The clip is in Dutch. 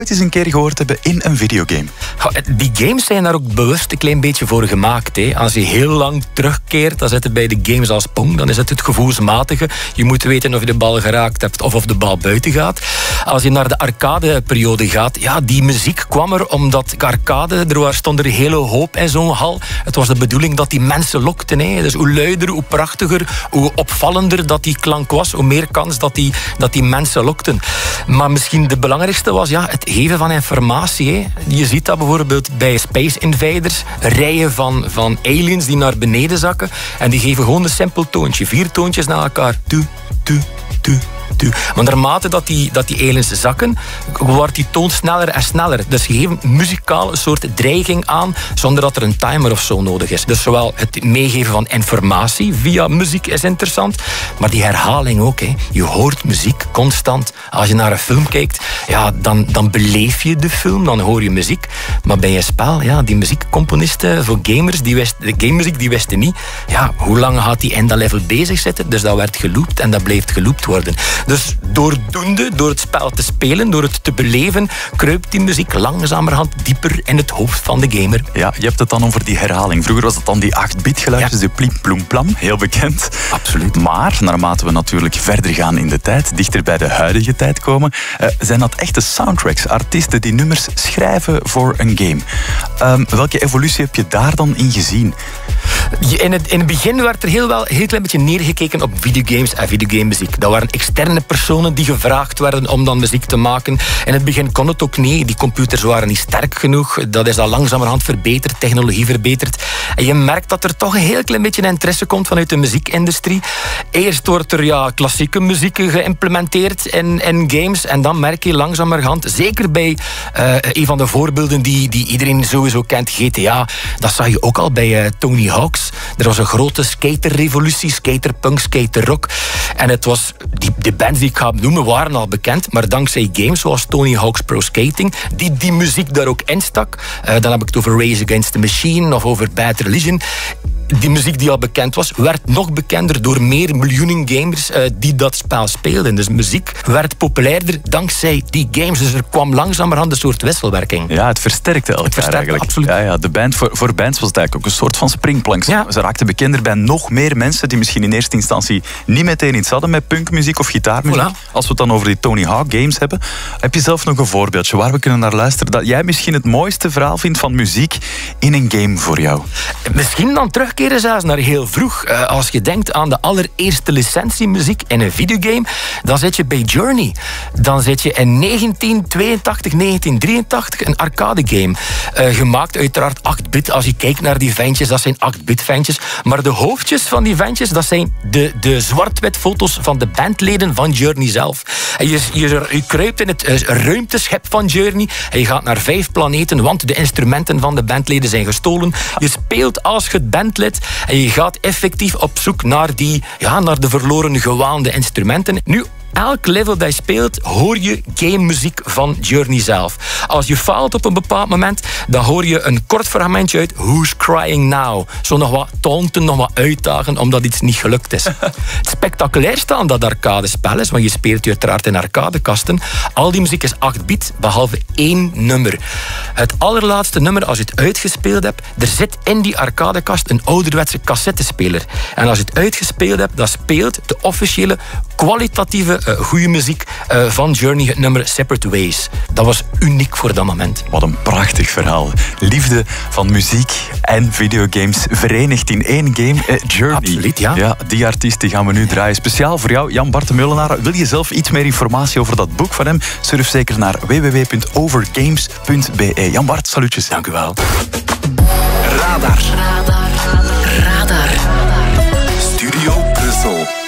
eens een keer gehoord hebben in een videogame? Die games zijn daar ook bewust een klein beetje voor gemaakt. Hè. Als je heel lang terugkeert, dan zit het bij de games als Pong. Dan is het gevoelsmatige. Je moet weten of je de bal geraakt hebt of de bal buiten gaat. Als je naar de arcadeperiode gaat, ja, die muziek kwam er omdat arcade, er stond er een hele hoop in zo'n hal. Het was de bedoeling dat die mensen lokten. Hè. Dus hoe luider, hoe prachtiger, hoe opvallender dat die klank was, hoe meer kans dat die mensen lokten. Maar misschien de belangrijkste was het geven van informatie. Hè. Je ziet dat bijvoorbeeld bij Space Invaders, rijen van aliens die naar beneden zakken en die geven gewoon een simpel toontje. 4 toontjes na elkaar. Tu, tu, tu. Maar naarmate dat die aliens zakken, wordt die toon sneller en sneller. Dus je geeft muzikaal een soort dreiging aan, zonder dat er een timer of zo nodig is. Dus zowel het meegeven van informatie via muziek is interessant, maar die herhaling ook. Hè. Je hoort muziek constant. Als je naar een film kijkt, dan beleef je de film, dan hoor je muziek. Maar bij een spel, die muziekcomponisten voor gamers, de gamemuziek, die wisten niet hoe lang gaat die in dat level bezig zitten. Dus dat werd geloopt en dat blijft geloopt worden. Dus door het spel te spelen, door het te beleven, kruipt die muziek langzamerhand dieper in het hoofd van de gamer. Ja, je hebt het dan over die herhaling. Vroeger was het dan die 8-bit geluidjes, de plim ploem plam, heel bekend. Absoluut. Maar naarmate we natuurlijk verder gaan in de tijd, dichter bij de huidige tijd komen, zijn dat echte soundtracks, artiesten die nummers schrijven voor een game. Welke evolutie heb je daar dan in gezien? In het begin werd er heel klein beetje neergekeken op videogames en videogamemuziek. Dat waren externe personen die gevraagd werden om dan muziek te maken. In het begin kon het ook niet. Die computers waren niet sterk genoeg. Dat is al langzamerhand verbeterd, technologie verbeterd. En je merkt dat er toch een heel klein beetje interesse komt vanuit de muziekindustrie. Eerst wordt er klassieke muziek geïmplementeerd in games. En dan merk je langzamerhand, zeker bij een van de voorbeelden die iedereen sowieso kent, GTA. Dat zag je ook al bij Tony Hawk's. Er was een grote skaterrevolutie, skaterpunk, skaterrock. En het was, de bands die ik ga noemen waren al bekend, maar dankzij games zoals Tony Hawk's Pro Skating, die muziek daar ook instak. Dan heb ik het over Rage Against the Machine of over Bad Religion. Die muziek die al bekend was, werd nog bekender door meer miljoenen gamers die dat spel speelden. Dus muziek werd populairder dankzij die games. Dus er kwam langzamerhand een soort wisselwerking. Ja, het versterkte elkaar eigenlijk. Absoluut. Ja, de band, voor bands was het eigenlijk ook een soort van springplank. Ja. Ze raakten bekender bij nog meer mensen die misschien in eerste instantie niet meteen iets hadden met punkmuziek of gitaarmuziek. Voilà. Als we het dan over die Tony Hawk games hebben. Heb je zelf nog een voorbeeldje waar we kunnen naar luisteren dat jij misschien het mooiste verhaal vindt van muziek in een game voor jou? Misschien dan terugkeren zelfs naar heel vroeg. Als je denkt aan de allereerste licentiemuziek in een videogame, dan zit je bij Journey. Dan zit je in 1982, 1983 een arcade game. Gemaakt uiteraard 8-bit. Als je kijkt naar die ventjes, dat zijn 8-bit ventjes. Maar de hoofdjes van die ventjes, dat zijn de zwart-wit foto's van de bandleden van Journey zelf. En je kruipt in het ruimteschip van Journey en je gaat naar 5 planeten, want de instrumenten van de bandleden zijn gestolen. Je speelt als het bandlid en je gaat effectief op zoek naar de verloren gewaande instrumenten. Nu, elk level dat je speelt, hoor je gamemuziek van Journey zelf. Als je faalt op een bepaald moment, dan hoor je een kort fragmentje uit Who's Crying Now. Zo nog wat taunten, nog wat uitdagen, omdat iets niet gelukt is. Het spectaculairste aan dat arcadespel is, want je speelt uiteraard in arcadekasten, al die muziek is 8-bit, behalve 1 nummer. Het allerlaatste nummer, als je het uitgespeeld hebt, er zit in die arcadekast een ouderwetse cassettespeler. En als je het uitgespeeld hebt, dan speelt de officiële, kwalitatieve goede muziek van Journey, het nummer Separate Ways. Dat was uniek voor dat moment. Wat een prachtig verhaal. Liefde van muziek en videogames verenigd in één game. Journey. Absoluut, ja. Ja, die artiest die gaan we nu draaien. Speciaal voor jou, Jan Bart de Meulenaar. Wil je zelf iets meer informatie over dat boek van hem? Surf zeker naar www.overgames.be. Jan Bart, salutjes. Dank u wel. Radar. Studio Brussel.